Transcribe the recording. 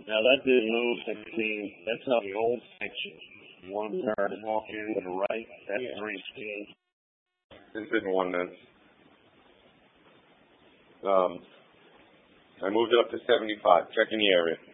Now that didn't move 16. That's on the old section. 1 turn, walk in to the right. That's 3 speed. This didn't want this. I moved it up to 75. Checking the area.